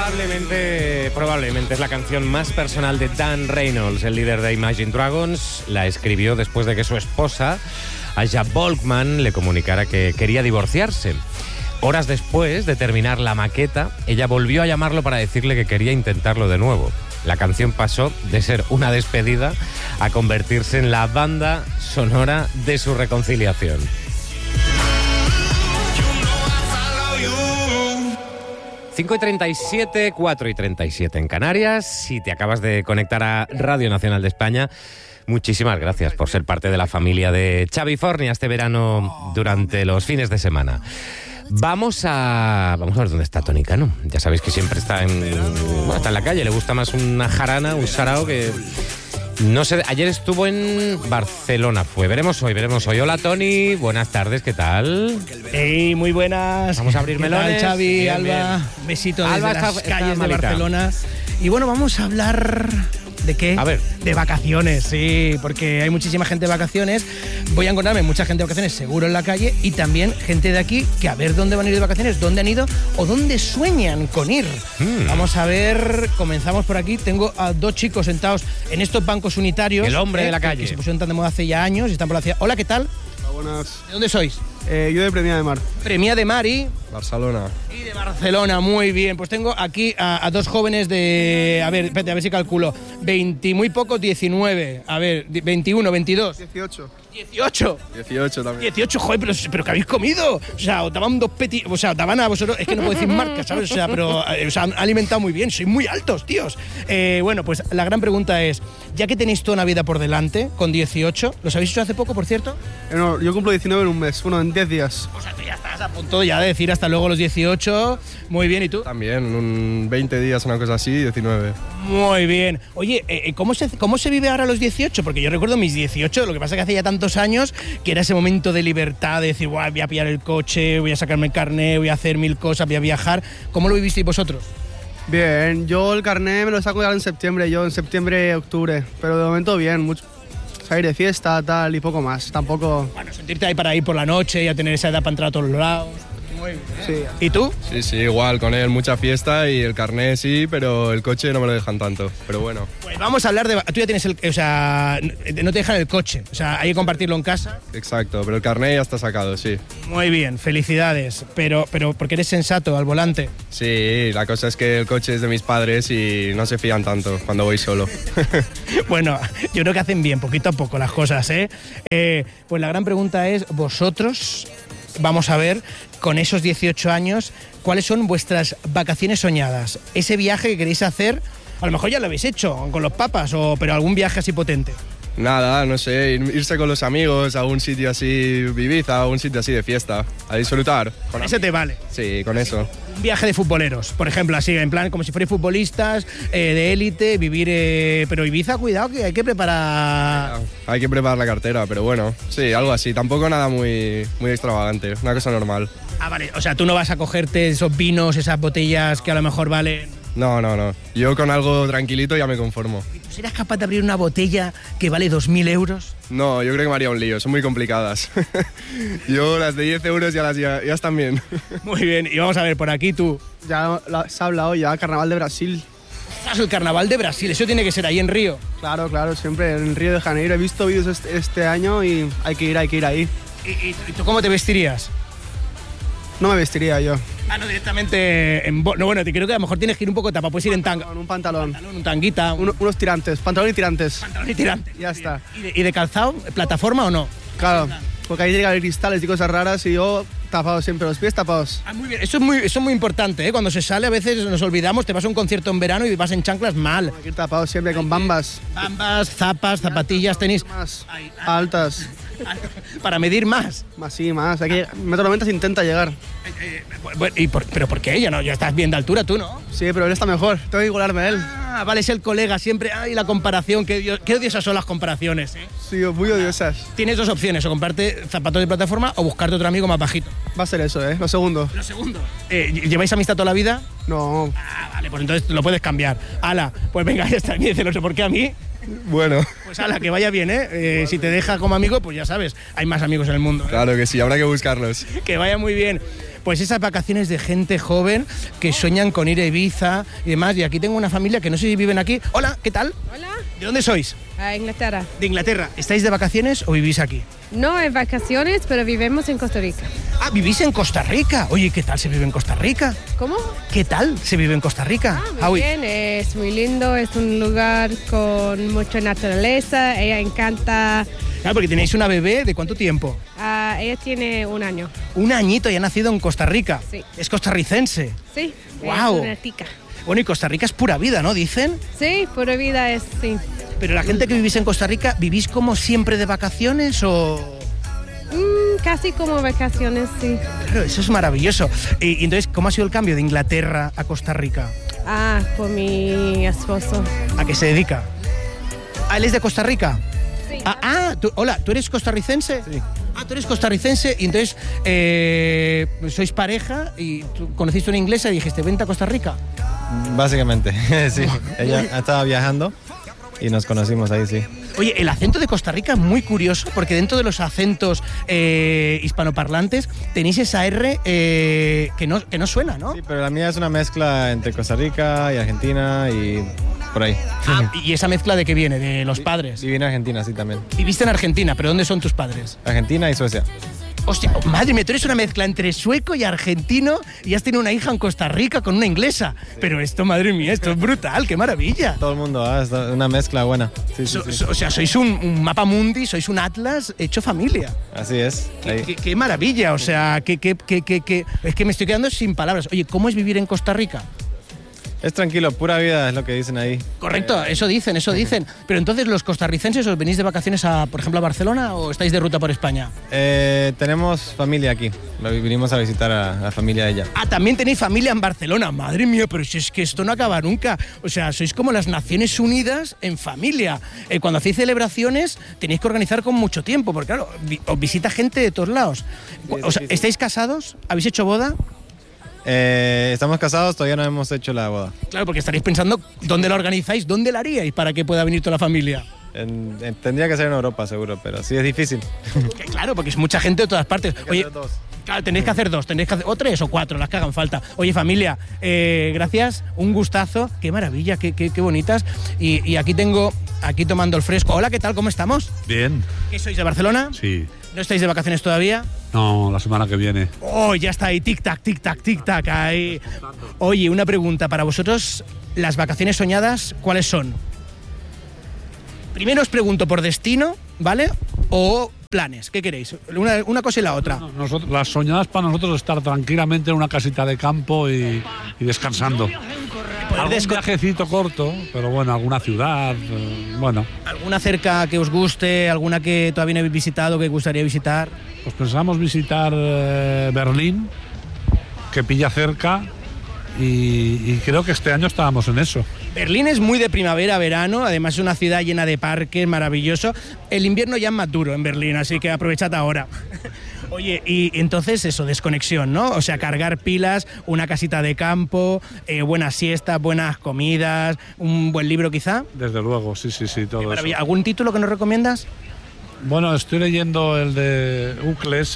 Probablemente es la canción más personal de Dan Reynolds, el líder de Imagine Dragons. La escribió después de que su esposa, Aja Volkman, le comunicara que quería divorciarse. Horas después de terminar la maqueta, ella volvió a llamarlo para decirle que quería intentarlo de nuevo. La canción pasó de ser una despedida a convertirse en la banda sonora de su reconciliación. 5:37, 4:37 en Canarias. Si te acabas de conectar a Radio Nacional de España, muchísimas gracias por ser parte de la familia de Xavi Fornia este verano durante los fines de semana. Vamos a ver dónde está Tony Cano. Ya sabéis que siempre está en la calle. Le gusta más una jarana, un sarao que... No sé, ayer estuvo en Barcelona, veremos hoy. Hola Tony, buenas tardes, ¿qué tal? Hey, muy buenas. Vamos a abrir melones. Xavi, bien, Alba, bien. Un besito desde Alba las calles de malita. Barcelona. Y bueno, vamos a hablar... ¿De qué? A ver. De vacaciones, sí, porque hay muchísima gente de vacaciones. Voy a encontrarme mucha gente de vacaciones seguro en la calle y también gente de aquí que a ver dónde van a ir de vacaciones, dónde han ido o dónde sueñan con ir. Vamos a ver, comenzamos por aquí. Tengo a dos chicos sentados en estos bancos unitarios. El hombre de la calle. Que se pusieron tan de moda hace ya años y están por la ciudad. Hola, ¿qué tal? Hola, buenas. ¿De dónde sois? Yo de Premià de Mar. Premià de Mar y... Barcelona. Y de Barcelona, muy bien. Pues tengo aquí a dos jóvenes de... A ver, espérate, a ver si calculo. 20, muy pocos, 19. A ver, 21, 22. 18. 18. 18 también. 18, joder, pero ¿qué habéis comido? O sea, os daban o sea, daban a vosotros, es que no puedo decir marcas, ¿sabes? O sea, pero os han alimentado muy bien, sois muy altos, tíos. Bueno, pues la gran pregunta es, ya que tenéis toda una vida por delante, con 18, ¿los habéis hecho hace poco, por cierto? No, yo cumplo 19 en un mes, bueno, en 10 días. O sea, tú ya estás a punto ya de decir hasta luego los 18. Muy bien, ¿y tú? También, en un 20 días, una cosa así, 19. Muy bien. Oye, ¿cómo se vive ahora a los 18? Porque yo recuerdo mis 18, lo que pasa es que hace ya tantos años que era ese momento de libertad, de decir, voy a pillar el coche, voy a sacarme el carnet, voy a hacer 1000 cosas, voy a viajar. ¿Cómo lo vivisteis vosotros? Bien, yo el carnet me lo saco ya en septiembre, octubre, pero de momento bien, mucho. Salir de fiesta, tal, y poco más, tampoco... Bueno, sentirte ahí para ir por la noche y a tener esa edad para entrar a todos lados. Muy bien. Sí. ¿Y tú? Sí, igual, con él mucha fiesta y el carnet sí, pero el coche no me lo dejan tanto, pero bueno. Pues vamos a hablar de... Tú ya tienes o sea, no te dejan el coche, o sea, hay que compartirlo en casa. Exacto, pero el carnet ya está sacado, sí. Muy bien, felicidades, pero porque eres sensato al volante. Sí, la cosa es que el coche es de mis padres y no se fían tanto cuando voy solo. Bueno, yo creo que hacen bien, poquito a poco las cosas, ¿eh? Pues la gran pregunta es, vosotros, vamos a ver, con esos 18 años, ¿cuáles son vuestras vacaciones soñadas? Ese viaje que queréis hacer, a lo mejor ya lo habéis hecho con los papas, pero algún viaje así potente. Nada, no sé, irse con los amigos a un sitio así, Ibiza, a un sitio así de fiesta, a disfrutar. Con ese te vale. Sí, con eso. Un viaje de futboleros, por ejemplo, así, en plan, como si fuerais futbolistas, de élite, vivir... pero Ibiza, cuidado, que hay que preparar... Hay que preparar la cartera, pero bueno, sí, algo así. Tampoco nada muy extravagante, una cosa normal. Ah, vale, o sea, tú no vas a cogerte esos vinos, esas botellas que a lo mejor valen... No. Yo con algo tranquilito ya me conformo. ¿Tú serás capaz de abrir una botella que vale 2.000 euros? No, yo creo que me haría un lío, son muy complicadas. Yo las de 10 euros ya están bien. Muy bien, y vamos a ver, por aquí tú. Ya se ha hablado ya, Carnaval de Brasil. ¡Ostras, el Carnaval de Brasil! Eso tiene que ser ahí en Río. Claro, siempre en Río de Janeiro. He visto vídeos este año y hay que ir ahí. ¿Y tú cómo te vestirías? No me vestiría yo. Ah, no, directamente en... No, bueno, te creo que a lo mejor tienes que ir un poco tapado. Puedes ir en tanga. Un pantalón. Un tanguita. Unos tirantes, pantalón y tirantes. Pantalón y tirante. Ya está. ¿Y de calzado? ¿Plataforma o no? Claro, porque ahí llega cristales y cosas raras y yo tapado siempre, los pies tapados. Ah, muy bien. Eso es muy importante, ¿eh? Cuando se sale a veces nos olvidamos, te vas a un concierto en verano y vas en chanclas mal. Hay que ir tapado siempre con bambas. Bambas, zapas, zapatillas, tenis... Más altas. Para medir más. Más, sí, más. Hay que, 1,90 m se intenta llegar. ¿Pero por qué ella no? Ya estás bien de altura tú, ¿no? Sí, pero él está mejor. Tengo que igualarme a él. Ah, vale, es el colega siempre. Ay, la comparación. Qué odiosas son las comparacionas, ¿eh? Sí, muy odiosas. Tienes dos opciones, o comprarte zapatos de plataforma o buscarte otro amigo más bajito. Va a ser eso, ¿eh? Lo segundo. Lo segundo. ¿Lleváis amistad toda la vida? No. Ah, vale, pues entonces lo puedes cambiar. Ala, pues venga, ya está. Dice, no sé por qué a mí. Bueno. Pues ala, que vaya bien, ¿eh? Si te deja como amigo, pues ya sabes, hay más amigos en el mundo, ¿eh? Claro que sí, habrá que buscarlos. Que vaya muy bien. Pues esas vacaciones de gente joven que sueñan con ir a Ibiza y demás. Y aquí tengo una familia que no sé si viven aquí. Hola, ¿qué tal? Hola, ¿De dónde sois? a Inglaterra. De Inglaterra. ¿Estáis de vacaciones o vivís aquí? No en vacaciones, pero vivimos en Costa Rica. Ah, vivís en Costa Rica. Oye, ¿qué tal se vive en Costa Rica? ¿Cómo? ¿Qué tal se vive en Costa Rica? Muy bien, es muy lindo, es un lugar con mucha naturaleza, ella encanta. Claro, porque tenéis una bebé, ¿de cuánto tiempo? Ella tiene 1 año. Un añito y ha nacido en Costa Rica. Sí. Es costarricense. Sí, Guau. es una tica. Bueno, y Costa Rica es pura vida, ¿no? Dicen. Sí, pura vida es, sí. Pero la gente que vivís en Costa Rica, ¿vivís como siempre de vacaciones o...? Casi como vacaciones, sí. Claro, eso es maravilloso. Y entonces, ¿cómo ha sido el cambio de Inglaterra a Costa Rica? Por mi esposo. ¿A qué se dedica? ¿Ah, él es de Costa Rica? Sí. Hola, ¿tú eres costarricense? Sí. Ah, tú eres costarricense y entonces sois pareja y tú conociste una inglesa y dijiste, vente a Costa Rica. Básicamente, sí. Ella estaba viajando y nos conocimos ahí, sí. Oye, el acento de Costa Rica es muy curioso porque dentro de los acentos hispanoparlantes tenéis esa R que no suena, ¿no? Sí, pero la mía es una mezcla entre Costa Rica y Argentina y por ahí. Ah, ¿y esa mezcla de qué viene? ¿De los padres? Viví en Argentina, sí, también. Viviste en Argentina, pero ¿dónde son tus padres? Argentina y Suecia. Hostia, madre mía, tú eres una mezcla entre sueco y argentino y has tenido una hija en Costa Rica con una inglesa. Pero esto, madre mía, esto es brutal, qué maravilla. Todo el mundo, es una mezcla buena. Sí, sí, sí. O sea, sois un mapa mundi, sois un atlas hecho familia. Así es. Ahí. Qué maravilla, o sea, es que me estoy quedando sin palabras. Oye, ¿cómo es vivir en Costa Rica? Es tranquilo, pura vida es lo que dicen ahí. Correcto, eso dicen. Pero entonces, ¿los costarricenses os venís de vacaciones por ejemplo, a Barcelona o estáis de ruta por España? Tenemos familia aquí. Vinimos a visitar a la familia de ella. Ah, también tenéis familia en Barcelona. Madre mía, pero si es que esto no acaba nunca. O sea, sois como las Naciones Unidas en familia. Cuando hacéis celebraciones tenéis que organizar con mucho tiempo, porque claro, os visita gente de todos lados. O sea, ¿estáis casados? ¿Habéis hecho boda? Estamos casados, todavía no hemos hecho la boda. Claro, porque estaréis pensando dónde la organizáis, dónde la haríais para que pueda venir toda la familia. Tendría que ser en Europa, seguro, pero sí es difícil. Claro, porque es mucha gente de todas partes. Oye, dos. Claro, tenéis que hacer 2, o 3 o 4, las que hagan falta. Oye, familia, gracias, un gustazo, qué maravilla, qué bonitas. Y aquí tomando el fresco. Hola, ¿qué tal? ¿Cómo estamos? Bien. ¿Qué sois, de Barcelona? Sí. ¿No estáis de vacaciones todavía? No, la semana que viene. Oh, ya está ahí, tic-tac, tic-tac, tic-tac. Ahí. Oye, una pregunta para vosotros. ¿Las vacaciones soñadas cuáles son? Primero os pregunto por destino, ¿vale? O planes, ¿qué queréis? Una cosa y la otra. Las soñadas para nosotros es estar tranquilamente en una casita de campo y descansando. Algún viajecito corto, pero bueno, alguna ciudad, bueno. ¿Alguna cerca que os guste, alguna que todavía no habéis visitado, que gustaría visitar? Pues pensamos visitar Berlín, que pilla cerca, y creo que este año estábamos en eso. Berlín es muy de primavera, verano, además es una ciudad llena de parques, maravilloso. El invierno ya es más duro en Berlín, así que aprovechad ahora. Oye, y entonces eso, desconexión, ¿no? O sea, cargar pilas, una casita de campo, buenas siestas, buenas comidas, un buen libro quizá. Desde luego, sí, todo eso. ¿Algún título que nos recomiendas? Bueno, estoy leyendo el de Ucles,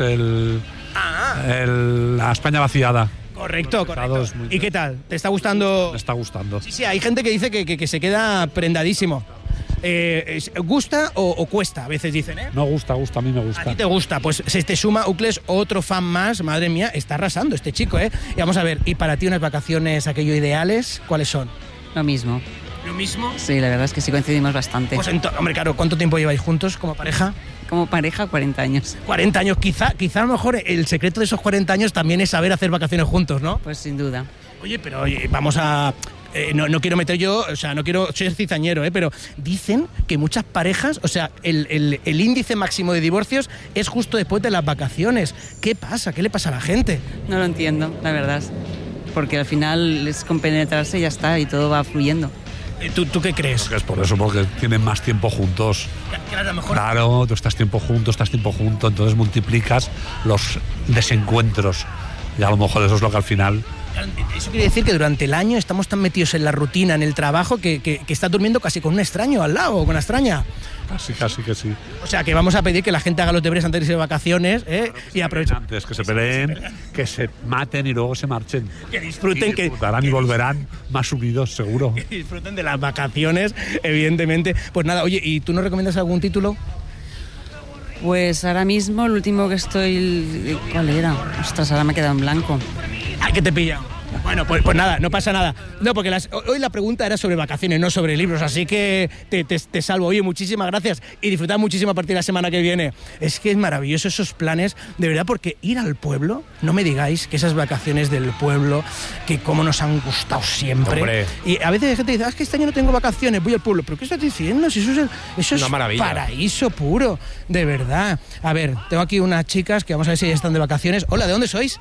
La España vaciada. Correcto. ¿Y qué tal? ¿Te está gustando? Me está gustando. Sí, hay gente que dice que se queda prendadísimo. ¿Gusta o cuesta? A veces dicen, ¿eh? No gusta, a mí me gusta. A ti te gusta, pues se te suma Ucles, otro fan más, madre mía, está arrasando este chico, ¿eh? Y vamos a ver, ¿y para ti unas vacaciones, aquello ideales, cuáles son? Lo mismo. ¿Lo mismo? Sí, la verdad es que sí coincidimos bastante. Pues hombre, claro, ¿cuánto tiempo lleváis juntos como pareja? Como pareja, 40 años. 40 años, quizá a lo mejor el secreto de esos 40 años también es saber hacer vacaciones juntos, ¿no? Pues sin duda. Oye, pero vamos a... no quiero meter yo, o sea, no quiero ser cizañero, pero dicen que muchas parejas, o sea, el índice máximo de divorcios es justo después de las vacaciones. ¿Qué pasa? ¿Qué le pasa a la gente? No lo entiendo, la verdad. Porque al final es compenetrarse y ya está, y todo va fluyendo. ¿Tú qué crees? Es por eso, porque tienen más tiempo juntos. Claro, a lo mejor... Claro, tú estás tiempo junto, entonces multiplicas los desencuentros. Y a lo mejor eso es lo que al final Eso quiere decir que durante el año estamos tan metidos en la rutina, en el trabajo, que estás durmiendo casi con un extraño al lado, o con una extraña. Casi que sí. O sea, que vamos a pedir que la gente haga los deberes antes de irse de vacaciones, y aprovechen. Antes que se peleen, que se maten y luego se marchen. Que disfruten, y disfrutarán y volverán más unidos, seguro. Que disfruten de las vacaciones, evidentemente. Pues nada, oye, ¿y tú nos recomiendas algún título? Pues ahora mismo el último que estoy... ¿Cuál era? Ostras, ahora me he quedado en blanco. ¡Ay, que te pilla! Bueno, pues nada, no pasa nada. No, porque hoy la pregunta era sobre vacaciones, no sobre libros, así que te salvo. Oye, muchísimas gracias y disfrutad muchísimo a partir de la semana que viene. Es que es maravilloso esos planes, de verdad, porque ir al pueblo, no me digáis que esas vacaciones del pueblo, que cómo nos han gustado siempre. Hombre. Y a veces la gente dice, es que este año no tengo vacaciones, voy al pueblo. ¿Pero qué estás diciendo? Si eso es paraíso puro, de verdad. A ver, tengo aquí unas chicas que vamos a ver si ya están de vacaciones. Hola, ¿de dónde sois?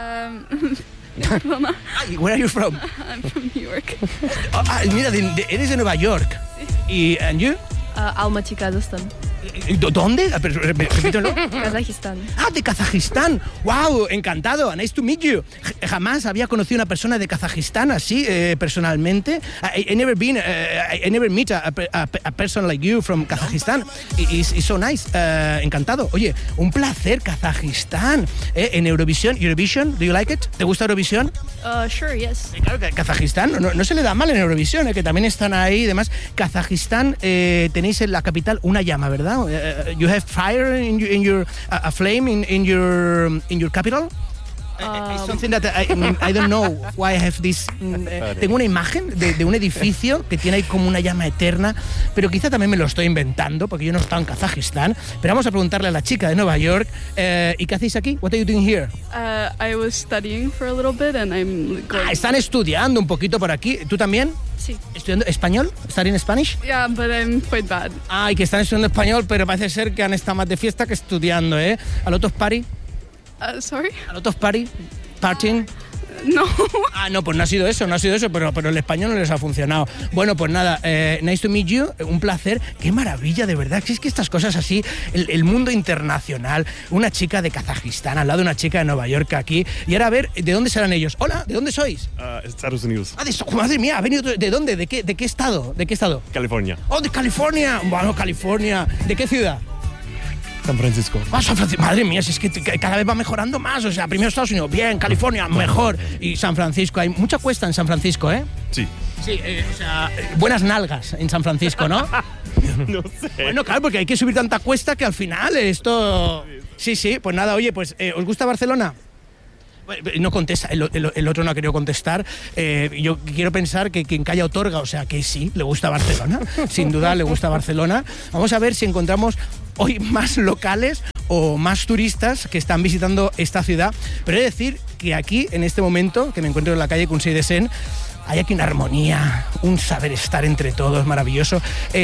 Where are you from? I'm from New York. Mira, eres de Nueva York. ¿Y and you? Almaty, Kazajstán. ¿Dónde? Repítelo. Kazajistán. De Kazajistán. ¡Wow! Encantado. Nice to meet you. Jamás había conocido a una persona de Kazajistán así, personalmente. I never been, I never meet a person like you from Kazajistán. It's so nice. Encantado. Oye, un placer, Kazajistán. En Eurovisión. ¿Do you like it? ¿Te gusta Eurovisión? Sure, yes. Claro, Kazajistán no se le da mal en Eurovisión, que también están ahí y demás. Kazajistán, tenéis en la capital una llama, ¿verdad? You have fire in your a flame in your capital. Something that I don't know why I have this. Tengo una imagen de un edificio que tiene ahí como una llama eterna, pero quizá también me lo estoy inventando porque yo no he estado en Kazajistán. Pero vamos a preguntarle a la chica de Nueva York. ¿Y qué hacéis aquí? What are you doing here? I was studying for a little bit and I'm going. Están estudiando un poquito por aquí. ¿Tú también? Sí. ¿Estudiando español? ¿Studying Spanish? Yeah, but I'm quite bad. Y que están estudiando español, pero parece ser que han estado más de fiesta que estudiando, ¿eh? ¿A lot of party? Sorry? ¿A lot of party? ¿Partying? No. No, pues no ha sido eso, pero el español no les ha funcionado. Bueno, pues nada, nice to meet you, un placer. Qué maravilla, de verdad. Si es que estas cosas así, el mundo internacional, una chica de Kazajistán al lado de una chica de Nueva York aquí. Y ahora a ver, ¿de dónde serán ellos? Hola, ¿de dónde sois? Estados Unidos. Madre mía, ¿ha venido de dónde? ¿De qué estado? ¿De qué estado? California. De California. Bueno, California. ¿De qué ciudad? San Francisco. San Francisco. Madre mía, si es que cada vez va mejorando más. O sea, primero Estados Unidos, bien, California, mejor. Y San Francisco, hay mucha cuesta en San Francisco, ¿eh? Sí. Sí, o sea, buenas nalgas en San Francisco, ¿no? No sé. Bueno, claro, porque hay que subir tanta cuesta que al final esto... Sí, pues nada, oye, pues, ¿os gusta Barcelona? No contesta, el otro no ha querido contestar. Yo quiero pensar que quien calla otorga, o sea que sí, le gusta Barcelona, sin duda le gusta Barcelona. Vamos a ver si encontramos hoy más locales o más turistas que están visitando esta ciudad. Pero he de decir que aquí, en este momento, que me encuentro en la calle Consell de Cent, hay aquí una armonía, un saber estar entre todos maravilloso.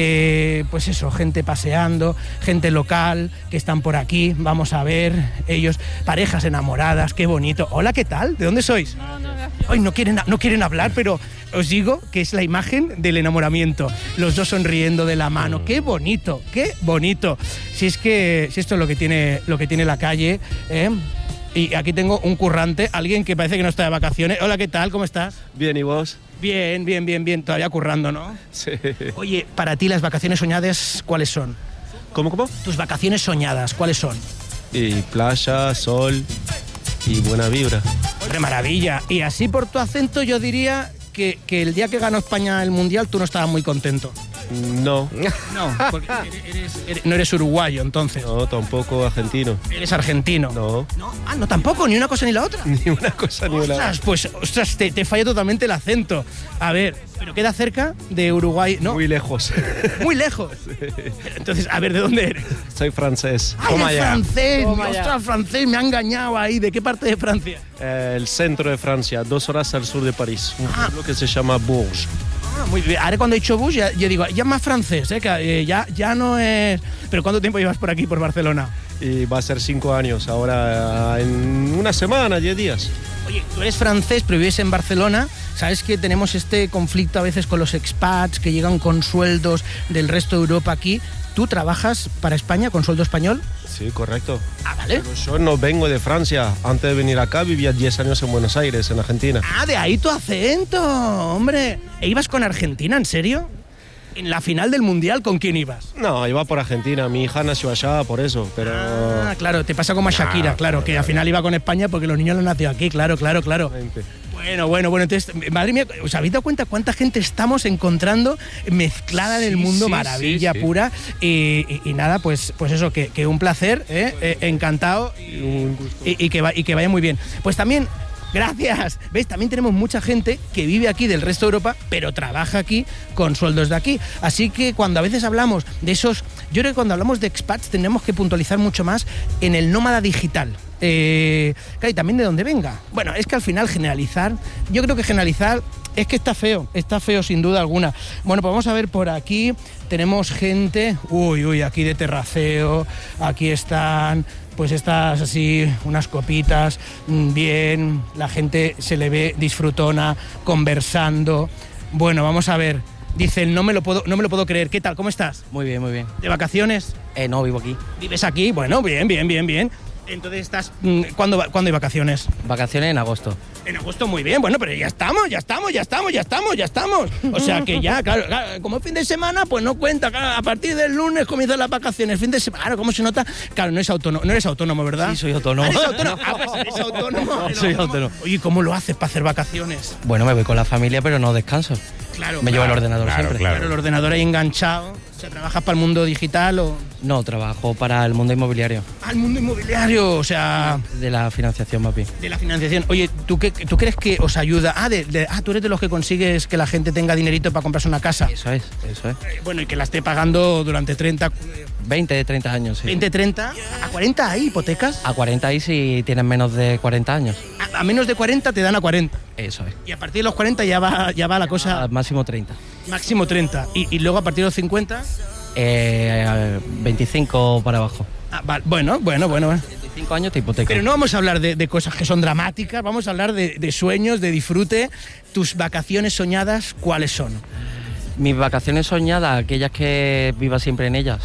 Pues eso, gente paseando, gente local que están por aquí. Vamos a ver, ellos, parejas enamoradas, qué bonito. Hola, ¿qué tal? ¿De dónde sois? Hoy no quieren hablar, pero os digo que es la imagen del enamoramiento. Los dos sonriendo de la mano. Qué bonito, qué bonito. Si esto es lo que tiene la calle, ¿eh? Y aquí tengo un currante, alguien que parece que no está de vacaciones. Hola, ¿qué tal? ¿Cómo estás? Bien, ¿y vos? Bien. Todavía currando, ¿no? Sí. Oye, para ti las vacaciones soñadas, ¿cuáles son? ¿Cómo? Tus vacaciones soñadas, ¿cuáles son? Y playa, sol y buena vibra. ¡Qué maravilla! Y así por tu acento yo diría que el día que ganó España el Mundial tú no estabas muy contento. No. No, porque no eres uruguayo, entonces. No, tampoco argentino. ¿Eres argentino? No. No, tampoco, ni una cosa ni la otra. Ni una cosa ni la otra. Ostras, te falla totalmente el acento. A ver, pero queda cerca de Uruguay, ¿no? Muy lejos. Muy lejos. Sí. Entonces, a ver, ¿de dónde eres? Soy francés. Francés. Ostras, francés, me ha engañado ahí. ¿De qué parte de Francia? El centro de Francia, 2 horas al sur de París. Un pueblo que se llama Bourges. Muy bien. Ahora cuando he dicho Bush, yo digo, ya más francés, que ya no es... ¿Pero cuánto tiempo llevas por aquí, por Barcelona? Y va a ser 5 años, ahora en una semana, 10 días. Oye, tú eres francés, pero vives en Barcelona. sabes que tenemos este conflicto a veces con los expats que llegan con sueldos del resto de Europa aquí. ¿Tú trabajas para España con sueldo español? Sí, correcto. Ah, vale. Pero yo no vengo de Francia. Antes de venir acá vivía 10 años en Buenos Aires, en Argentina. Ah, de ahí tu acento, hombre. ¿E ibas con Argentina, en serio? ¿En la final del Mundial con quién ibas? No, iba por Argentina. Mi hija nació allá, por eso, pero... Ah, claro, te pasa como a Shakira, claro, que al final iba con España porque los niños lo nació aquí, claro. Bueno, entonces, madre mía, ¿os habéis dado cuenta cuánta gente estamos encontrando mezclada en el mundo? Maravilla pura. Y nada, pues eso, que un placer, encantado y que vaya muy bien. Pues también... Gracias. ¿Ves? También tenemos mucha gente que vive aquí del resto de Europa, pero trabaja aquí con sueldos de aquí. Así que cuando a veces hablamos de esos... Yo creo que cuando hablamos de expats tendremos que puntualizar mucho más en el nómada digital. Claro, y también de dónde venga. Bueno, es que al final generalizar... Yo creo que generalizar es que está feo sin duda alguna. Bueno, pues vamos a ver por aquí. Tenemos gente... Uy, aquí de terraceo. Aquí están... Pues estas así, unas copitas, bien, la gente se le ve disfrutona, conversando. Bueno, vamos a ver. Dicen, no me lo puedo creer. ¿Qué tal? ¿Cómo estás? Muy bien, muy bien. ¿De vacaciones? No, vivo aquí. ¿Vives aquí? Bueno, bien. Entonces estás... ¿Cuándo hay vacaciones? Vacaciones en agosto. En agosto muy bien, bueno, pero ya estamos. O sea que ya, claro, como fin de semana, pues no cuenta. Claro, a partir del lunes comienzan las vacaciones. Fin de semana, claro, ¿cómo se nota? Claro, no eres autónomo, ¿verdad? Sí, soy autónomo. ¿Eres autónomo? Pues eres autónomo. Soy autónomo. Oye, ¿cómo lo haces para hacer vacaciones? Bueno, me voy con la familia, pero no descanso. Claro. Me llevo el ordenador siempre. Claro, el ordenador ahí enganchado. O sea, ¿trabajas para el mundo digital o...? No, trabajo para el mundo inmobiliario. ¿Al mundo inmobiliario? O sea... De la financiación, más bien. De la financiación. Oye, ¿tú crees que os ayuda? Tú eres de los que consigues que la gente tenga dinerito para comprarse una casa. Eso es. Bueno, y que la esté pagando durante 20, 30 años, sí. 20, 30. ¿A 40 hay hipotecas? A 40 hay si tienes menos de 40 años. A menos de 40 te dan a 40. Eso es. Y a partir de los 40 ya va la cosa... Máximo 30. Máximo 30. Y luego a partir de los 50... 25 para abajo. Bueno. 25 años te hipoteca. Pero no vamos a hablar de cosas que son dramáticas, vamos a hablar de sueños, de disfrute. ¿Tus vacaciones soñadas cuáles son? Mis vacaciones soñadas, aquellas que viva siempre en ellas.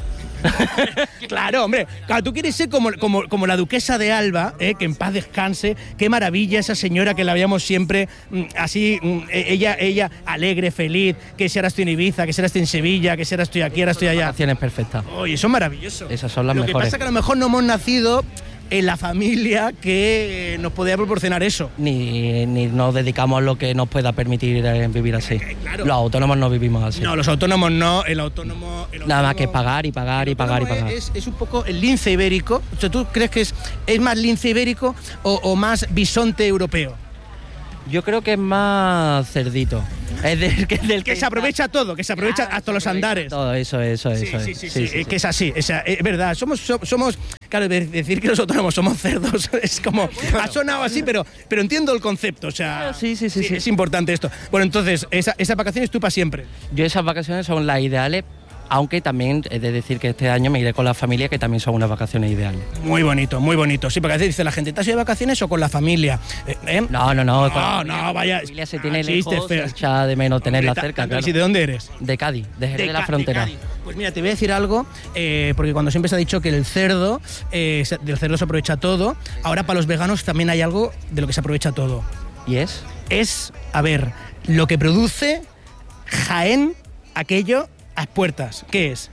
Claro, hombre, claro, tú quieres ser como la duquesa de Alba, que en paz descanse. Qué maravilla esa señora que la veíamos siempre así, ella alegre, feliz, que si ahora estoy en Ibiza, que si ahora estoy en Sevilla, que si ahora estoy aquí, ahora estoy allá. Vacaciones perfectas. Oye, eso es maravilloso. Esas son las mejores. Lo que pasa es que a lo mejor no hemos nacido en la familia que nos podía proporcionar eso. Ni nos dedicamos a lo que nos pueda permitir vivir así. Claro. Los autónomos no vivimos así. No, los autónomos no. El autónomo nada más que pagar y pagar. Es un poco el lince ibérico. O sea, ¿tú crees que es más lince ibérico o más bisonte europeo? Yo creo que es más cerdito. Es del que se aprovecha todo, que se aprovecha hasta los andares. Todo eso. Sí, que es así. O sea, es verdad, somos claro, decir que los autónomos somos cerdos es como... Ha sonado así, pero entiendo el concepto, o sea... Sí. Es importante esto. Bueno, entonces, esas vacaciones tú para siempre. Yo esas vacaciones son las ideales, aunque también he de decir que este año me iré con la familia, que también son unas vacaciones ideales. Muy bonito. Sí, porque a veces dice la gente, ¿te has ido de vacaciones o con la familia? No. No, vaya... La familia se tiene lejos, se echa de menos tenerla cerca, claro. ¿Y de dónde eres? De Cádiz, de Jerez de la Frontera. De Cádiz. Pues mira, te voy a decir algo, porque cuando siempre se ha dicho que del cerdo se aprovecha todo, ahora para los veganos también hay algo de lo que se aprovecha todo. ¿Y es? Es, a ver, lo que produce Jaén, aquello... a puertas. ¿Qué es?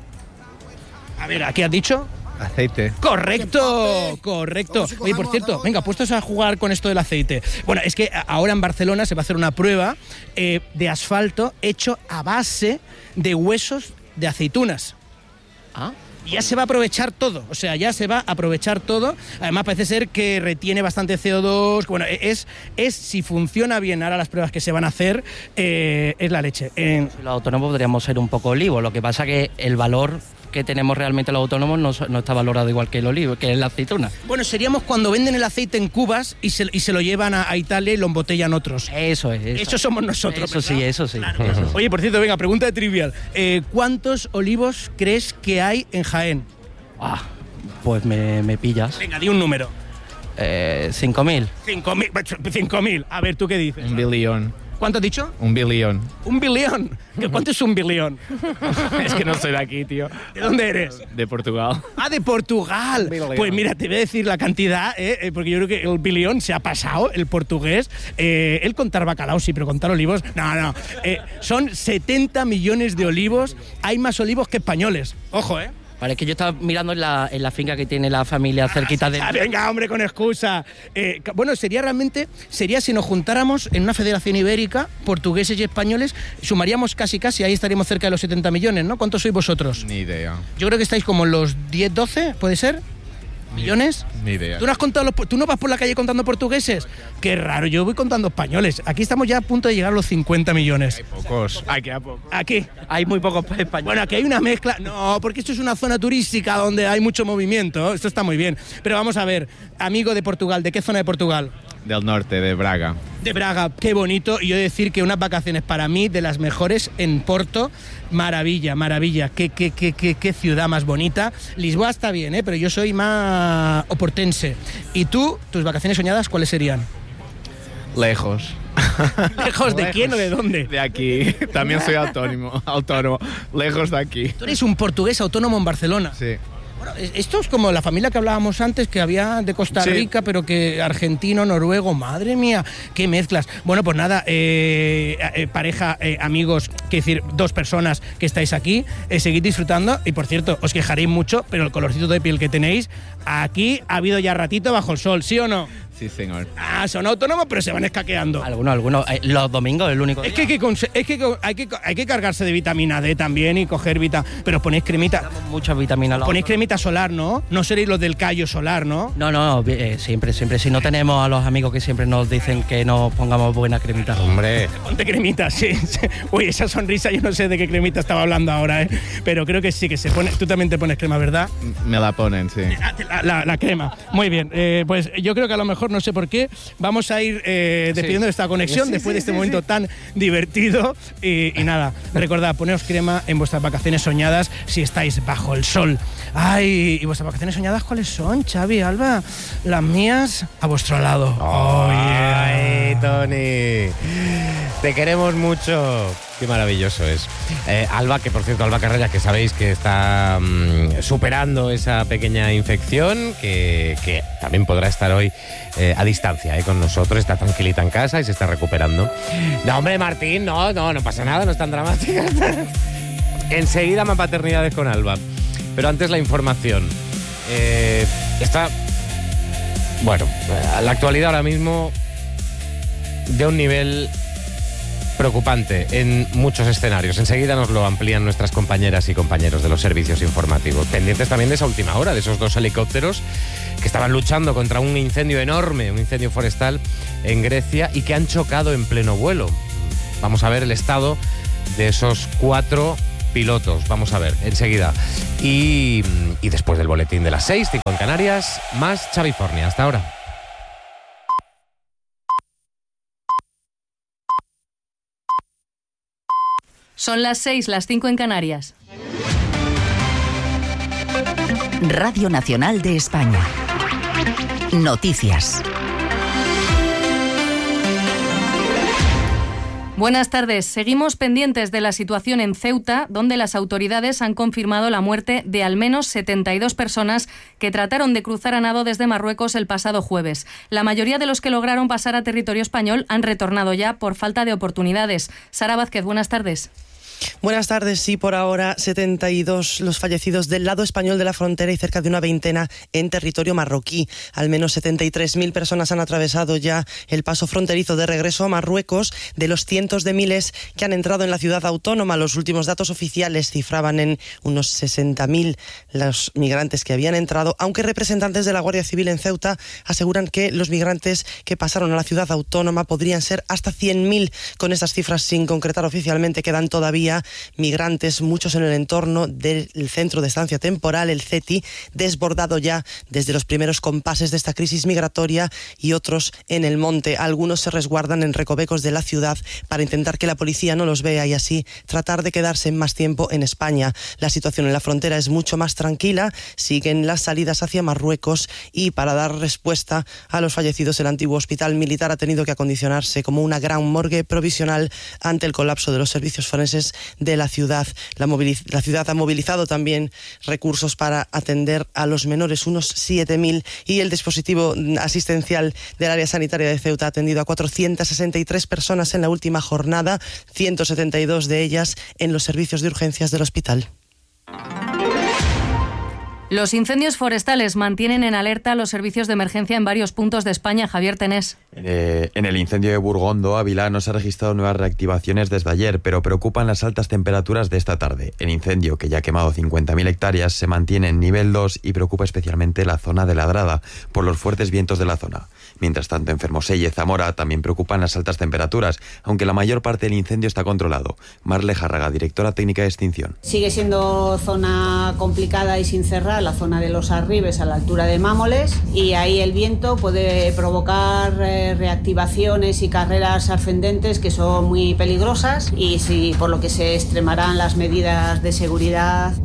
A ver, ¿qué has dicho? Aceite. ¡Correcto! Oye, por cierto, venga, puestos a jugar con esto del aceite. Bueno, es que ahora en Barcelona se va a hacer una prueba de asfalto hecho a base de huesos de aceitunas. ¿Ah? Ya se va a aprovechar todo, Además parece ser que retiene bastante CO2. Bueno, si funciona bien ahora las pruebas que se van a hacer, es la leche. Los autónomos podríamos ser un poco olivos, lo que pasa que el valor que tenemos realmente los autónomos no está valorado igual que el olivo, que la aceituna. Bueno, seríamos cuando venden el aceite en cubas y se lo llevan a Italia y lo embotellan otros. Eso es. Eso somos nosotros. Eso sí. Claro. Oye, por cierto, venga, pregunta de trivial. ¿Cuántos olivos crees que hay en Jaén? Pues me pillas. Venga, di un número. 5.000. 5.000. A ver, ¿tú qué dices? 1 billón. ¿Cuánto has dicho? 1 billón. ¿1 billón? ¿Cuánto es 1 billón? Es que no soy de aquí, tío. ¿De dónde eres? De Portugal. Ah, de Portugal. Pues mira, te voy a decir la cantidad, porque yo creo que el billón se ha pasado, el portugués. El contar bacalao, sí, pero contar olivos, no. Son 70 millones de olivos. Hay más olivos que españoles. Ojo, ¿eh? Vale, que yo estaba mirando en la finca que tiene la familia cerquita de... Venga, hombre, con excusa. Bueno, sería si nos juntáramos en una federación ibérica, portugueses y españoles, sumaríamos casi, ahí estaríamos cerca de los 70 millones, ¿no? ¿Cuántos sois vosotros? Ni idea. Yo creo que estáis como los 10, 12, ¿puede ser? ¿Millones? Ni idea. ¿Tú no vas por la calle contando portugueses? Qué raro, yo voy contando españoles. Aquí estamos ya a punto de llegar a los 50 millones. Hay pocos. Hay que a poco. Aquí. Hay muy pocos españoles. Bueno, aquí hay una mezcla. No, porque esto es una zona turística donde hay mucho movimiento. Esto está muy bien. Pero vamos a ver, amigo de Portugal, ¿de qué zona de Portugal? Del norte, de Braga. De Braga, qué bonito. Y yo he de decir que unas vacaciones para mí de las mejores en Porto. Maravilla. Qué ciudad más bonita. Lisboa está bien, pero yo soy más oportense. ¿Y tú, tus vacaciones soñadas, cuáles serían? Lejos. ¿Lejos de quién o de dónde? De aquí. También soy autónomo. Lejos de aquí. Tú eres un portugués autónomo en Barcelona. Sí. Bueno, esto es como la familia que hablábamos antes, que había de Costa Rica, pero que argentino, noruego, madre mía, qué mezclas. Bueno, pues nada, pareja, amigos, quiero decir, 2 personas que estáis aquí, seguid disfrutando. Y por cierto, os quejaréis mucho, pero el colorcito de piel que tenéis, aquí ha habido ya ratito bajo el sol, ¿sí o no? Sí, señor. Ah, son autónomos, pero se van escaqueando. Algunos. Los domingos es el único día. Es que hay que cargarse de vitamina D también y coger pero os ponéis cremita. Muchas vitaminas. Ponéis cremita solar, ¿no? No seréis los del callo solar, ¿no? No, siempre. Si no tenemos a los amigos que siempre nos dicen que nos pongamos buena cremita. Hombre. Ponte cremita, sí. Uy, esa sonrisa, yo no sé de qué cremita estaba hablando ahora, ¿eh? Pero creo que sí, que se pone. Tú también te pones crema, ¿verdad? Me la ponen, sí. La crema. Muy bien. Pues yo creo que a lo mejor, no sé por qué, vamos a ir despidiendo de esta conexión después de este momento tan divertido. Y nada, recordad, poneos crema en vuestras vacaciones soñadas si estáis bajo el sol. Ay, ¿y vuestras vacaciones soñadas cuáles son, Xavi, Alba? Las mías, a vuestro lado. ¡Ay, Tony! Te queremos mucho. Qué maravilloso es. Alba, que por cierto, Alba Carrera, que sabéis que está superando esa pequeña infección, que también podrá estar hoy a distancia con nosotros, está tranquilita en casa y se está recuperando. No, hombre, Martín, no pasa nada, no es tan dramática. Enseguida más paternidades con Alba. Pero antes la información. La actualidad ahora mismo de un nivel preocupante en muchos escenarios. Enseguida nos lo amplían nuestras compañeras y compañeros de los servicios informativos. Pendientes también de esa última hora, de esos 2 helicópteros que estaban luchando contra un incendio enorme, un incendio forestal en Grecia y que han chocado en pleno vuelo. Vamos a ver el estado de esos 4 pilotos. Vamos a ver, enseguida. Y después del boletín de las 6, 5 en Canarias, más Chavifornia. Hasta ahora. Son las 6, las 5 en Canarias. Radio Nacional de España. Noticias. Buenas tardes. Seguimos pendientes de la situación en Ceuta, donde las autoridades han confirmado la muerte de al menos 72 personas que trataron de cruzar a nado desde Marruecos el pasado jueves. La mayoría de los que lograron pasar a territorio español han retornado ya por falta de oportunidades. Sara Vázquez, buenas tardes. Buenas tardes. Sí, por ahora 72 los fallecidos del lado español de la frontera y cerca de una veintena en territorio marroquí. Al menos 73.000 personas han atravesado ya el paso fronterizo de regreso a Marruecos. De los cientos de miles que han entrado en la ciudad autónoma, los últimos datos oficiales cifraban en unos 60.000 los migrantes que habían entrado, aunque representantes de la Guardia Civil en Ceuta aseguran que los migrantes que pasaron a la ciudad autónoma podrían ser hasta 100.000. Con estas cifras sin concretar oficialmente quedan todavía habría migrantes, muchos en el entorno del centro de estancia temporal, el CETI, desbordado ya desde los primeros compases de esta crisis migratoria, y otros en el monte. Algunos se resguardan en recovecos de la ciudad para intentar que la policía no los vea y así tratar de quedarse más tiempo en España. La situación en la frontera es mucho más tranquila, siguen las salidas hacia Marruecos, y para dar respuesta a los fallecidos el antiguo hospital militar ha tenido que acondicionarse como una gran morgue provisional ante el colapso de los servicios forenses de la ciudad. La ciudad ha movilizado también recursos para atender a los menores, unos 7.000, y el dispositivo asistencial del área sanitaria de Ceuta ha atendido a 463 personas en la última jornada, 172 de ellas en los servicios de urgencias del hospital. Los incendios forestales mantienen en alerta los servicios de emergencia en varios puntos de España. Javier Tenés. En el incendio de Burgondo, Ávila, no se han registrado nuevas reactivaciones desde ayer, pero preocupan las altas temperaturas de esta tarde. El incendio, que ya ha quemado 50.000 hectáreas, se mantiene en nivel 2 y preocupa especialmente la zona de Ladrada por los fuertes vientos de la zona. Mientras tanto, en Fermoselle y Zamora también preocupan las altas temperaturas, aunque la mayor parte del incendio está controlado. Marle Járraga, directora técnica de extinción. Sigue siendo zona complicada y sin cerrar, la zona de los Arribes a la altura de Mámoles, y ahí el viento puede provocar reactivaciones y carreras ascendentes que son muy peligrosas, y por lo que se extremarán las medidas de seguridad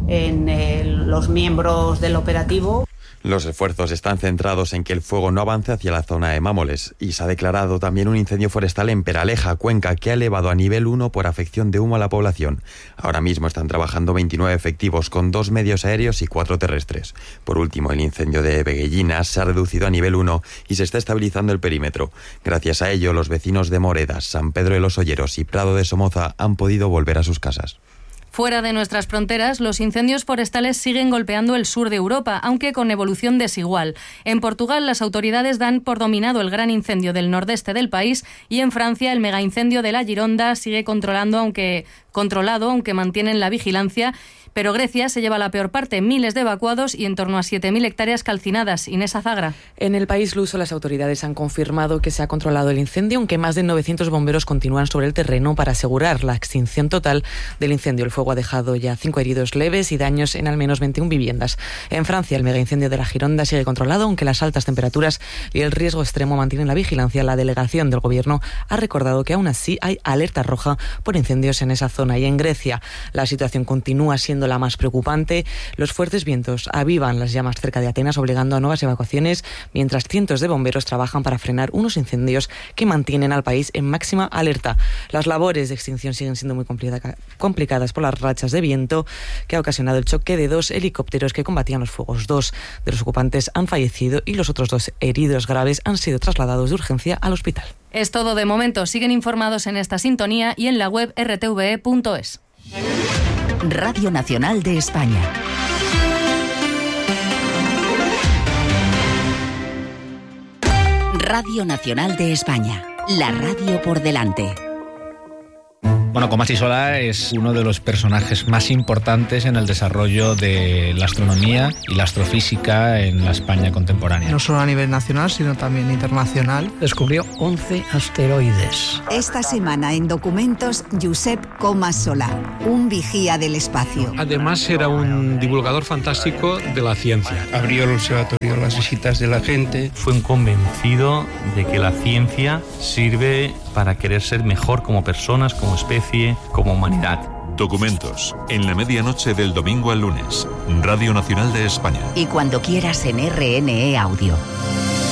en los miembros del operativo. Los esfuerzos están centrados en que el fuego no avance hacia la zona de Mámoles, y se ha declarado también un incendio forestal en Peraleja, Cuenca, que ha elevado a nivel 1 por afección de humo a la población. Ahora mismo están trabajando 29 efectivos con 2 medios aéreos y 4 terrestres. Por último, el incendio de Beguellinas se ha reducido a nivel 1 y se está estabilizando el perímetro. Gracias a ello, los vecinos de Moredas, San Pedro de los Olleros y Prado de Somoza han podido volver a sus casas. Fuera de nuestras fronteras, los incendios forestales siguen golpeando el sur de Europa, aunque con evolución desigual. En Portugal, las autoridades dan por dominado el gran incendio del nordeste del país, y en Francia, el megaincendio de la Gironda sigue controlado, aunque mantienen la vigilancia. Pero Grecia se lleva la peor parte, miles de evacuados y en torno a 7.000 hectáreas calcinadas. Inés Azagra. En el país luso, las autoridades han confirmado que se ha controlado el incendio, aunque más de 900 bomberos continúan sobre el terreno para asegurar la extinción total del incendio. El fuego ha dejado ya 5 heridos leves y daños en al menos 21 viviendas. En Francia, el megaincendio de la Gironda sigue controlado, aunque las altas temperaturas y el riesgo extremo mantienen la vigilancia. La delegación del gobierno ha recordado que aún así hay alerta roja por incendios en esa zona. Y en Grecia, la situación continúa siendo la más preocupante. Los fuertes vientos avivan las llamas cerca de Atenas, obligando a nuevas evacuaciones, mientras cientos de bomberos trabajan para frenar unos incendios que mantienen al país en máxima alerta. Las labores de extinción siguen siendo muy complicadas por las rachas de viento que ha ocasionado el choque de 2 helicópteros que combatían los fuegos. 2 de los ocupantes han fallecido y los otros 2 heridos graves han sido trasladados de urgencia al hospital. Es todo de momento. Siguen informados en esta sintonía y en la web rtve.es. Radio Nacional de España. Radio Nacional de España. La radio por delante. Bueno, Comas Isola es uno de los personajes más importantes en el desarrollo de la astronomía y la astrofísica en la España contemporánea. No solo a nivel nacional, sino también internacional. Descubrió 11 asteroides. Esta semana en Documentos, Josep Comas Solà, un vigía del espacio. Además era un divulgador fantástico de la ciencia. Abrió el observatorio a las visitas de la gente. Fue un convencido de que la ciencia sirve para querer ser mejor como personas, como especie, como humanidad. Documentos, en la medianoche del domingo al lunes, Radio Nacional de España. Y cuando quieras en RNE Audio.